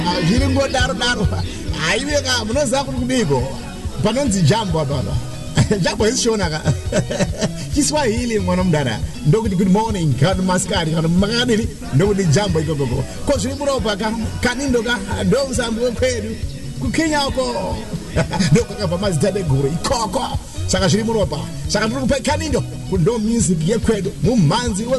Zviringo daro. Aiweka munoziva kuti kudiko. Panonzi jambo apapa. Jambo isishona ka. Kiswahili mwana mdara. Ndokuti good morning, kana maskari, kana makadini, ndokuti jambo ikokoko. Ko zvirimuro paka kanindo ka ndomsambo kwedu. Kukenya uko. Ndokaka pamazita beguru ikoko. Saka zvirimuro pa. Saka ndikupe kanindo. Kundo music yekwedu. Mumanzi